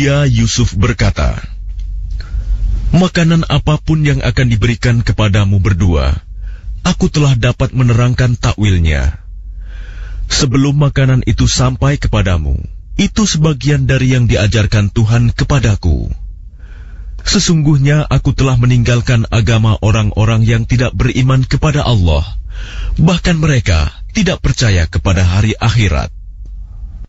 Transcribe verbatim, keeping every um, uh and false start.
Mulia Yusuf berkata, "Makanan apapun yang akan diberikan kepadamu berdua, aku telah dapat menerangkan takwilnya. Sebelum makanan itu sampai kepadamu, itu sebagian dari yang diajarkan Tuhan kepadaku. Sesungguhnya aku telah meninggalkan agama orang-orang yang tidak beriman kepada Allah, bahkan mereka tidak percaya kepada hari akhirat.